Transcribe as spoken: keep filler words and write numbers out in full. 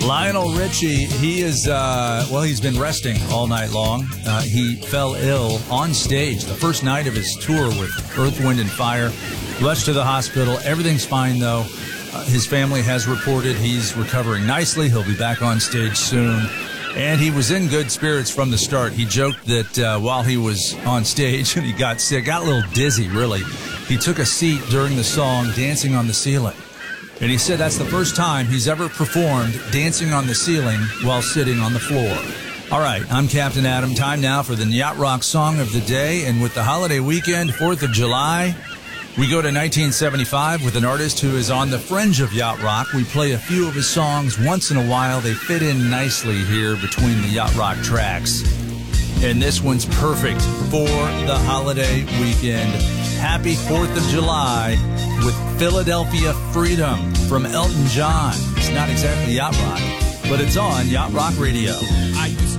Lionel Richie, he is, uh, well, he's been resting all night long. Uh, he fell ill on stage the first night of his tour with Earth, Wind, and Fire. Rushed to the hospital. Everything's fine, though. Uh, his family has reported he's recovering nicely. He'll be back on stage soon. And he was in good spirits from the start. He joked that uh, while he was on stage and he got sick, got a little dizzy, really, he took a seat during the song Dancing on the Ceiling. And he said that's the first time he's ever performed dancing on the ceiling while sitting on the floor. All right, I'm Captain Adam. Time now for the Yacht Rock Song of the Day. And with the holiday weekend, fourth of July, we go to nineteen seventy-five with an artist who is on the fringe of Yacht Rock. We play a few of his songs once in a while. They fit in nicely here between the Yacht Rock tracks. And this one's perfect for the holiday weekend. Happy fourth of July with Philadelphia Freedom from Elton John. It's not exactly Yacht Rock, but it's on Yacht Rock Radio. I used